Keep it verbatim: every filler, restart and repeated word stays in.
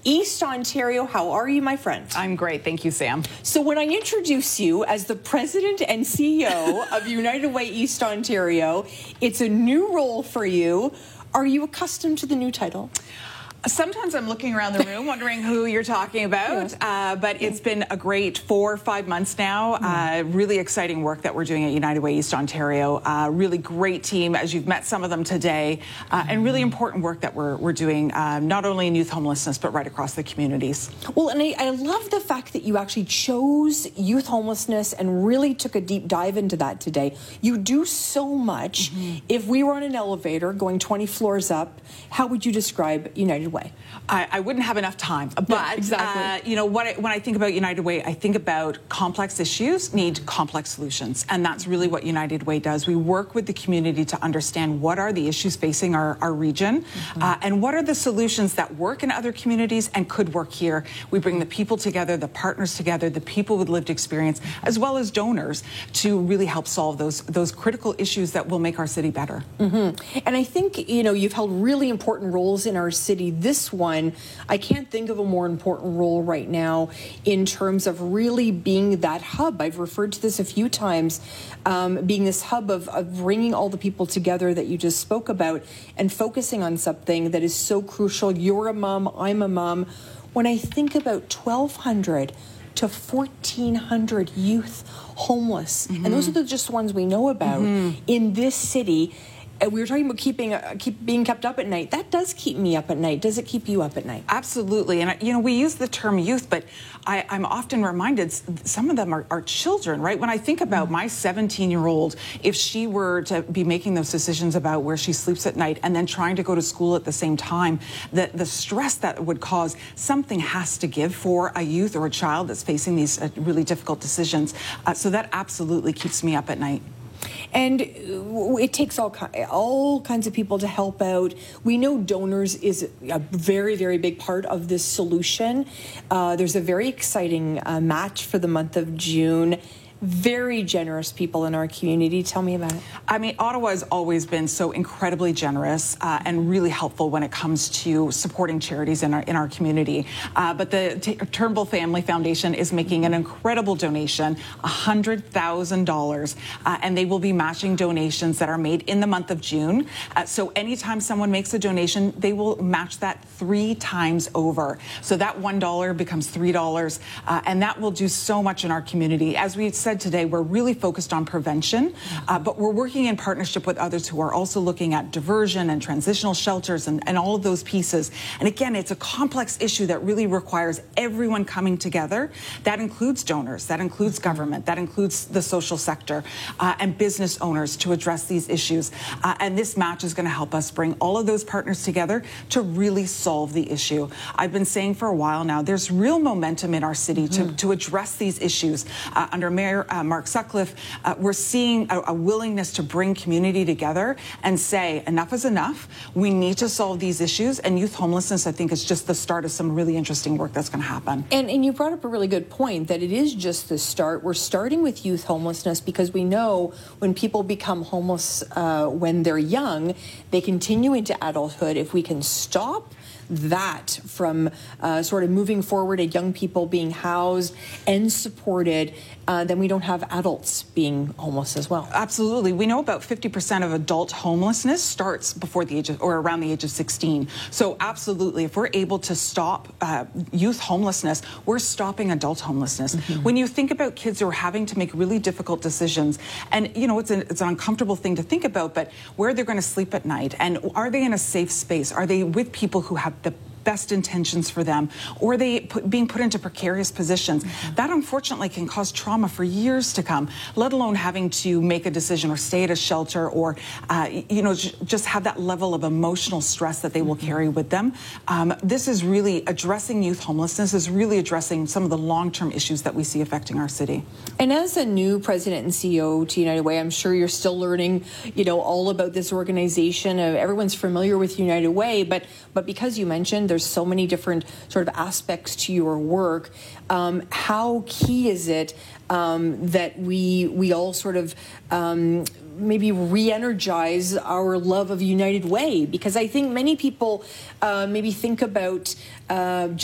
East Ontario. How are you, my friend? I'm great. Thank you, Sam. So when I introduce you as the president and C E O of United Way East Ontario, it's a new role for you. Are you accustomed to the new title? Sometimes I'm looking around the room wondering who you're talking about, yeah. uh, but it's been a great four or five months now. Mm. Uh, really exciting work that we're doing at United Way East Ontario. Uh, really great team, as you've met some of them today, uh, mm. and really important work that we're, we're doing, uh, not only in youth homelessness, but right across the communities. Well, and I, I love the fact that you actually chose youth homelessness and really took a deep dive into that today. You do so much. Mm-hmm. If we were on an elevator going twenty floors up, how would you describe United Way? I, I wouldn't have enough time, but yeah, exactly. uh, you know what? I, when I think about United Way, I think about complex issues need complex solutions, and that's really what United Way does. We work with the community to understand what are the issues facing our, our region, mm-hmm. uh, and what are the solutions that work in other communities and could work here. We bring the people together, the partners together, the people with lived experience, as well as donors, to really help solve those those critical issues that will make our city better. Mm-hmm. And I think you know you've held really important roles in our city. This one, I can't think of a more important role right now in terms of really being that hub. I've referred to this a few times, um, being this hub of, of bringing all the people together that you just spoke about and focusing on something that is so crucial. You're a mom, I'm a mom. When I think about twelve hundred to fourteen hundred youth homeless, mm-hmm. and those are the just ones we know about mm-hmm. in this city. And we were talking about keeping, uh, keep being kept up at night. That does keep me up at night. Does it keep you up at night? Absolutely. And, you know, we use the term youth, but I, I'm often reminded some of them are, are children, right? When I think about my seventeen-year-old, if she were to be making those decisions about where she sleeps at night and then trying to go to school at the same time, the, the stress that would cause, something has to give for a youth or a child that's facing these uh, really difficult decisions. Uh, so that absolutely keeps me up at night. And it takes all all kinds of people to help out. We know donors is a very, very big part of this solution. Uh, there's a very exciting uh, match for the month of June. Very generous people in our community. Tell me about it. I mean, Ottawa has always been so incredibly generous uh, and really helpful when it comes to supporting charities in our in our community. Uh, but the T- Turnbull Family Foundation is making an incredible donation, one hundred thousand dollars, uh, and they will be matching donations that are made in the month of June. Uh, so anytime someone makes a donation, they will match that three times over. So that one dollar becomes three dollars, uh, and that will do so much in our community. As we said today, we're really focused on prevention, uh, but we're working in partnership with others who are also looking at diversion and transitional shelters and, and all of those pieces. And again, it's a complex issue that really requires everyone coming together. That includes donors, that includes government, that includes the social sector uh, and business owners to address these issues. Uh, and this match is going to help us bring all of those partners together to really solve the issue. I've been saying for a while now, there's real momentum in our city mm-hmm. to, to address these issues. Uh, under Mayor Uh, Mark Sutcliffe, uh, we're seeing a, a willingness to bring community together and say enough is enough. We need to solve these issues, and youth homelessness, I think, is just the start of some really interesting work that's going to happen. And, and you brought up a really good point that it is just the start. We're starting with youth homelessness because we know when people become homeless uh, when they're young, they continue into adulthood. If we can stop that from uh, sort of moving forward and young people being housed and supported, uh, then we don't have adults being homeless as well. Absolutely. We know about fifty percent of adult homelessness starts before the age of, or around the age of sixteen. So absolutely, if we're able to stop uh, youth homelessness, we're stopping adult homelessness. Mm-hmm. When you think about kids who are having to make really difficult decisions, and you know, it's an, it's an uncomfortable thing to think about, but where they're going to sleep at night, and are they in a safe space? Are they with people who have the best intentions for them, or are they put, being put into precarious positions? Mm-hmm. That unfortunately can cause trauma for years to come, let alone having to make a decision or stay at a shelter or, uh, you know, j- just have that level of emotional stress that they will mm-hmm. carry with them. Um, this is really addressing youth homelessness, is really addressing some of the long-term issues that we see affecting our city. And as a new president and C E O to United Way, I'm sure you're still learning, you know, all about this organization. Uh, everyone's familiar with United Way, but but because you mentioned there's so many different sort of aspects to your work. Um, how key is it um, that we we all sort of um, maybe re-energize our love of United Way? Because I think many people uh, maybe think about uh,